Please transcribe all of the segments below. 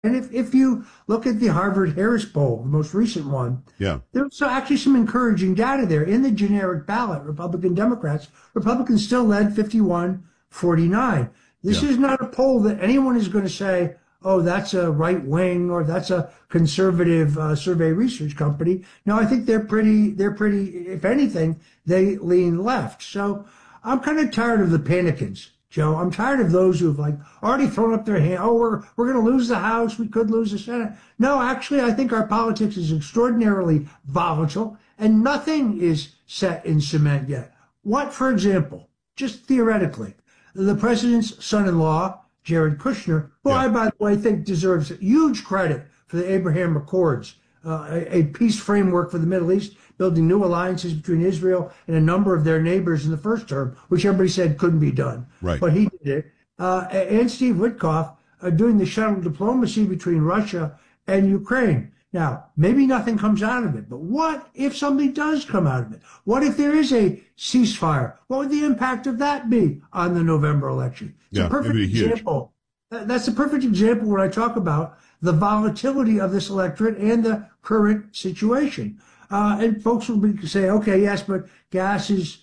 And if you look at the Harvard-Harris poll, the most recent one, Yeah. there's actually some encouraging data there. In the generic ballot, Republicans still led 51-49. This is not a poll that anyone is going to say, oh, that's a right wing or that's a conservative survey research company. No, I think they're pretty, if anything, they lean left. So I'm kind of tired of the panicans, Joe. I'm tired of those who've already thrown up their hand. Oh, we're going to lose the House. We could lose the Senate. No, actually, I think our politics is extraordinarily volatile and nothing is set in cement yet. What, for example, just theoretically, the president's son-in-law, Jared Kushner, who I, by the way, think deserves huge credit for the Abraham Accords, a peace framework for the Middle East, building new alliances between Israel and a number of their neighbors in the first term, which everybody said couldn't be done. Right. But he did it. And Steve Witkoff doing the shuttle diplomacy between Russia and Ukraine. Now, maybe nothing comes out of it, but what if something does come out of it? What if there is a ceasefire? What would the impact of that be on the November election? It's a perfect example. That's a perfect example when I talk about the volatility of this electorate and the current situation. And folks will say, okay, yes, but gas is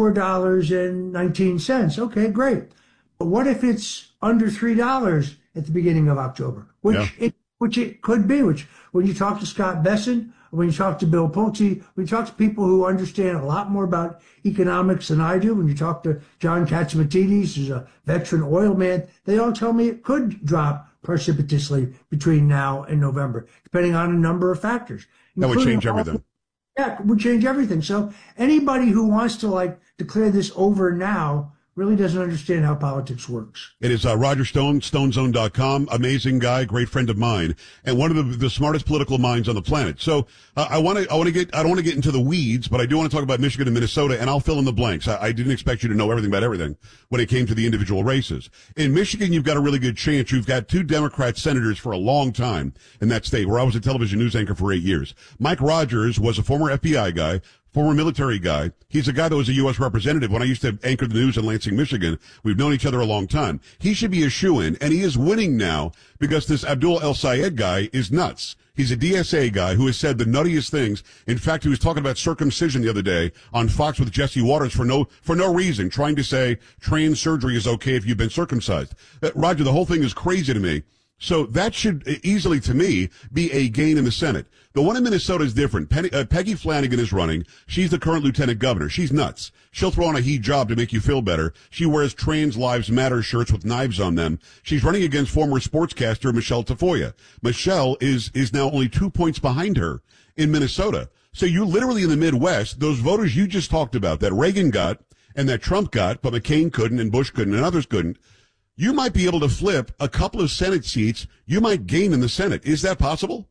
$4.19. Okay, great. But what if it's under $3 at the beginning of October? Which it could be, which when you talk to Scott Besson, when you talk to Bill Pulte, when you talk to people who understand a lot more about economics than I do, when you talk to John Katsimatidis, who's a veteran oil man, they all tell me it could drop precipitously between now and November, depending on a number of factors. That would change everything. Yeah, it would change everything. So anybody who wants to declare this over now really doesn't understand how politics works. It is Roger Stone, StoneZone.com. Amazing guy, great friend of mine, and one of the smartest political minds on the planet. So I don't want to get into the weeds, but I do want to talk about Michigan and Minnesota, and I'll fill in the blanks. I didn't expect you to know everything about everything when it came to the individual races. In Michigan, you've got a really good chance. You've got two Democrat senators for a long time in that state, where I was a television news anchor for 8 years. Mike Rogers was a former FBI guy, former military guy. He's a guy that was a U.S. representative when I used to anchor the news in Lansing, Michigan. We've known each other a long time. He should be a shoo-in, and he is winning now because this Abdul El Sayed guy is nuts. He's a DSA guy who has said the nuttiest things. In fact, he was talking about circumcision the other day on Fox with Jesse Waters for no reason, trying to say trans surgery is okay if you've been circumcised. Roger, the whole thing is crazy to me. So that should easily, to me, be a gain in the Senate. The one in Minnesota is different. Peggy Flanagan is running. She's the current lieutenant governor. She's nuts. She'll throw on a hijab to make you feel better. She wears Trans Lives Matter shirts with knives on them. She's running against former sportscaster Michelle Tafoya. Michelle is now only 2 points behind her in Minnesota. So you literally in the Midwest, those voters you just talked about, that Reagan got and that Trump got, but McCain couldn't and Bush couldn't and others couldn't, you might be able to flip a couple of Senate seats. You might gain in the Senate. Is that possible?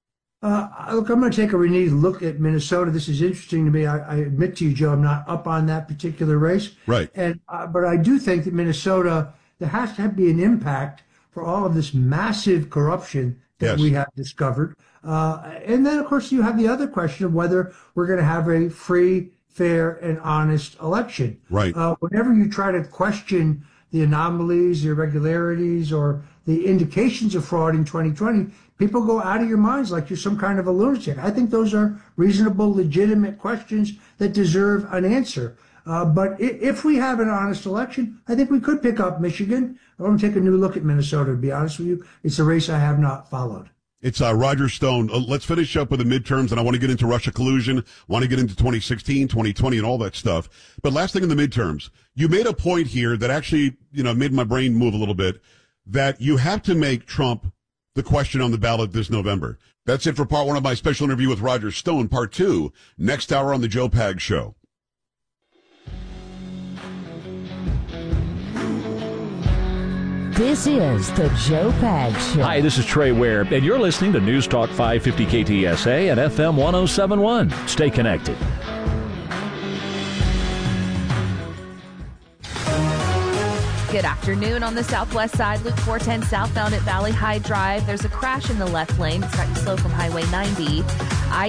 Look, I'm going to take a renewed look at Minnesota. This is interesting to me. I admit to you, Joe, I'm not up on that particular race. Right. And but I do think that Minnesota, there has to be an impact for all of this massive corruption that we have discovered. And then, of course, you have the other question of whether we're going to have a free, fair, and honest election. Right. Whenever you try to question the anomalies, the irregularities, or the indications of fraud in 2020, people go out of your minds like you're some kind of a lunatic. I think those are reasonable, legitimate questions that deserve an answer. But if we have an honest election, I think we could pick up Michigan. I want to take a new look at Minnesota, to be honest with you. It's a race I have not followed. It's Roger Stone. Let's finish up with the midterms, and I want to get into Russia collusion, want to get into 2016, 2020, and all that stuff. But last thing in the midterms, you made a point here that actually, made my brain move a little bit, that you have to make Trump the question on the ballot this November. That's it for part one of my special interview with Roger Stone. Part two, next hour on the Joe Pag Show. This is the Joe Pag Show. Hi, this is Trey Ware, and you're listening to News Talk 550 KTSA and FM 1071. Stay connected. Good afternoon on the southwest side. Loop 410 southbound at Valley High Drive. There's a crash in the left lane. It's got you slow from Highway 90.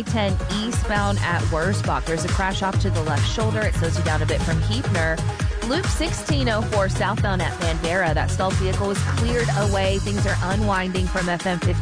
I-10 eastbound at Wurzbach. There's a crash off to the left shoulder. It slows you down a bit from Heathner. Loop 1604 southbound at Bandera. That stalled vehicle was cleared away. Things are unwinding from FM 50.